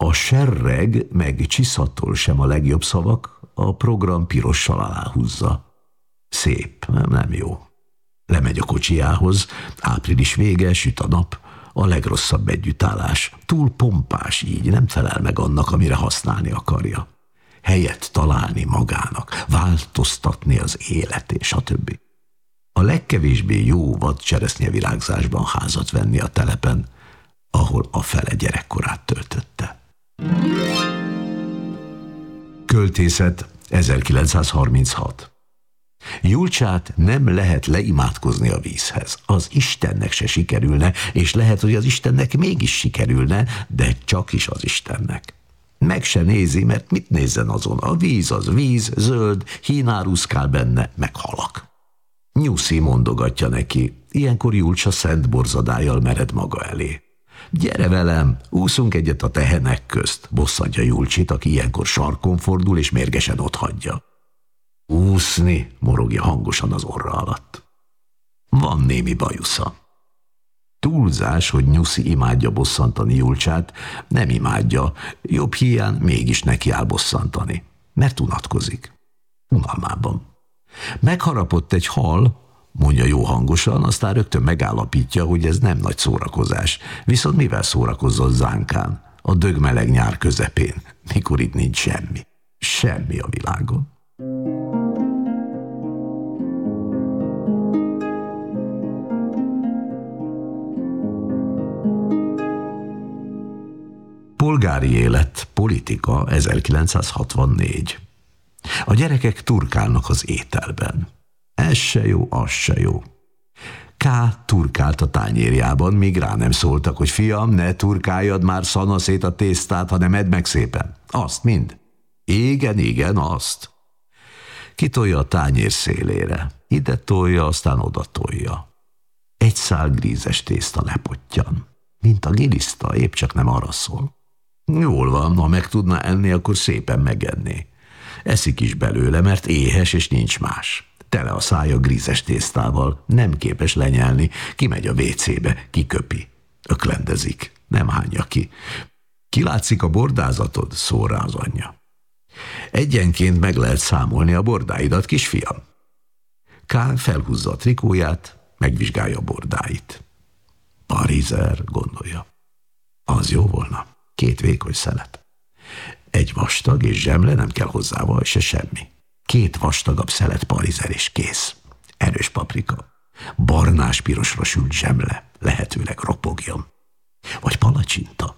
A serreg meg csiszattól sem a legjobb szavak, a program pirossal aláhúzza. Szép, nem jó. Lemegy a kocsijához, április vége, süt a nap, a legrosszabb együttállás. Túl pompás így, nem felel meg annak, amire használni akarja. Helyet találni magának, változtatni az életét, stb. A legkevésbé jó vad cseresznyevirágzásban házat venni a telepen, ahol a fele gyerekkorát töltötte. Költészet 1936. Julcsát nem lehet leimádkozni a vízhez. Az Istennek se sikerülne, és lehet, hogy az Istennek mégis sikerülne, de csak is az Istennek. Meg se nézi, mert mit nézzen azon? A víz az víz, zöld, hínáruszkál benne, meg halak. Nyuszi mondogatja neki, ilyenkor Julcsa szent borzadályjal mered maga elé. Gyere velem, úszunk egyet a tehenek közt, bosszantja Julcsit, aki ilyenkor sarkon fordul és mérgesen otthagyja. Úszni, morogja hangosan az orra alatt. Van némi bajusza. Túlzás, hogy Nyuszi imádja bosszantani Julcsát, nem imádja, jobb hiány mégis nekiáll bosszantani, mert unatkozik. Unalmában. Megharapott egy hal, mondja jó hangosan, aztán rögtön megállapítja, hogy ez nem nagy szórakozás. Viszont mivel szórakozzon zánkán, a dögmeleg nyár közepén, mikor itt nincs semmi. Semmi a világon. Polgári élet, politika 1964. A gyerekek turkálnak az ételben. Ez se jó, az se jó. K. turkált a tányérjában, míg rá nem szóltak, hogy fiam, ne turkáljad már szanaszét a tésztát, hanem edd meg szépen. Azt mind. Igen, igen, azt. Kitolja a tányér szélére. Ide tolja, aztán oda tolja. Egy szál grízes tészta lepottyan. Mint a giliszta, épp csak nem arra szól. Jól van, ha meg tudna enni, akkor szépen megenné. Eszik is belőle, mert éhes és nincs más. Tele a szája grízes tésztával, nem képes lenyelni, kimegy a WC-be, kiköpi. Öklendezik, nem hányja ki. Kilátszik a bordázatod, szól rá az anyja. Egyenként meg lehet számolni a bordáidat, kisfiam. K. felhúzza a trikóját, megvizsgálja a bordáit. Parizer, gondolja. Az jó volna. 2 vékony szelet. Egy vastag és zsemle, nem kell hozzá vaj se semmi. 2 vastagabb szelet parizer és kész. Erős paprika. Barnás-pirosra sült zsemle, lehetőleg ropogjon. Vagy palacsinta.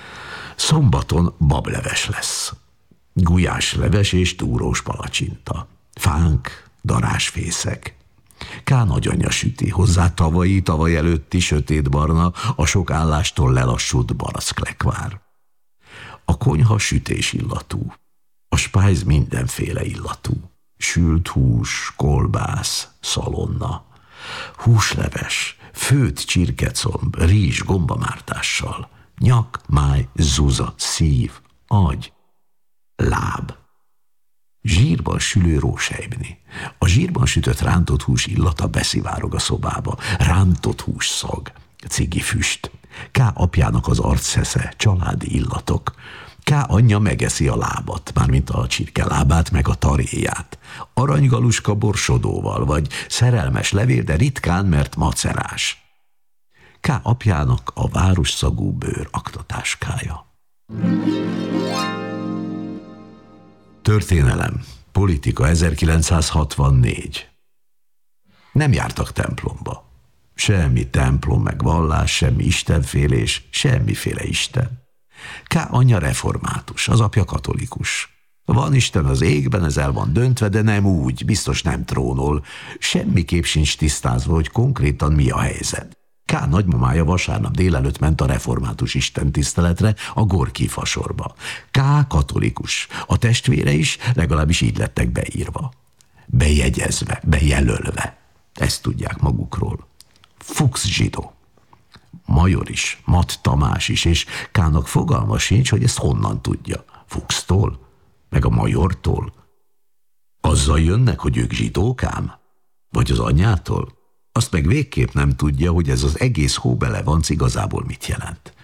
Szombaton bableves lesz. Gulyásleves és túrós palacsinta. Fánk, darásfészek. K. nagyanyja süti, hozzá tavaly előtti sötétbarna, a sok állástól lelassult barackklekvár. A konyha sütés illatú, a spájz mindenféle illatú. Sült hús, kolbász, szalonna, húsleves, főtt csirkecomb, rizs gombamártással, nyak, máj, zuza, szív, agy, láb. Zsírban sülő rósejbni. A zsírban sütött rántott hús illata beszivárog a szobába. Rántott hús szag, cigifüst. K. apjának az arcszesze, családi illatok. K. anyja megeszi a lábat, mármint a csirkelábát, meg a taréját. Aranygaluska borsodóval, vagy szerelmes levél, de ritkán, mert macerás. K. apjának a városszagú bőr aktatáskája. Történelem, politika 1964. Nem jártak templomba. Semmi templom, meg vallás, semmi istenfélés, semmiféle isten. K. anyja református, az apja katolikus. Van Isten az égben, ez el van döntve, de nem úgy, biztos nem trónol. Semmiképp sincs tisztázva, hogy konkrétan mi a helyzet. K. nagymamája vasárnap délelőtt ment a református istentiszteletre a Gorki fasorba. K. katolikus, a testvére is, legalábbis így lettek beírva. Bejegyezve, bejelölve. Ezt tudják magukról. Fuchs zsidó. Major is, Mat Tamás is, és K-nak fogalma sincs, hogy ezt honnan tudja. Fuchstól? Meg a majortól? Azzal jönnek, hogy ők zsidók ám? Vagy az anyjától? Azt meg végképp nem tudja, hogy ez az egész hóbelevanc igazából mit jelent.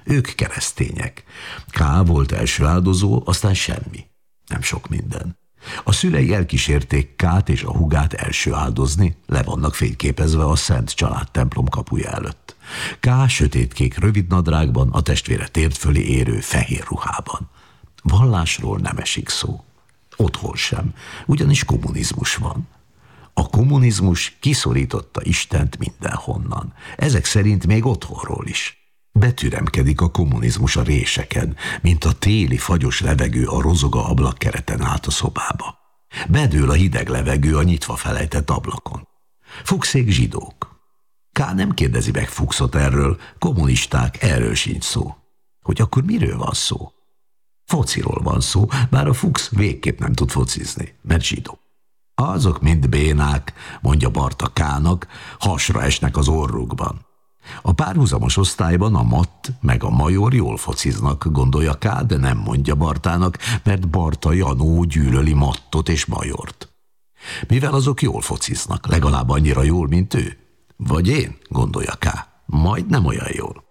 Ők keresztények. K. volt első áldozó, aztán semmi. Nem sok minden. A szülei elkísérték K-t és a hugát első áldozni, le vannak fényképezve a Szent Család templom kapuja előtt. K. sötétkék rövidnadrágban, a testvére tért fölé érő fehér ruhában. Vallásról nem esik szó. Otthon sem, ugyanis kommunizmus van. A kommunizmus kiszorította Istent mindenhonnan. Ezek szerint még otthonról is. Betüremkedik a kommunizmus a réseken, mint a téli fagyos levegő a rozoga ablakkereten át a szobába. Bedől a hideg levegő a nyitva felejtett ablakon. Fuchsék zsidók. K. nem kérdezi meg Fuchsot erről, kommunisták, erről sincs szó. Hogy akkor miről van szó? Fociról van szó, bár a Fuchs végképp nem tud focizni, mert zsidó. Azok mind bénák, mondja Barta K-nak, hasra esnek az orrukban. A párhuzamos osztályban a Matt meg a Major jól fociznak, gondolja K, de nem mondja Bartának, mert Barta Janó gyűlöli Mattot és Majort. Mivel azok jól fociznak, legalább annyira jól, mint ő. Vagy én, gondolja K, majd nem olyan jól.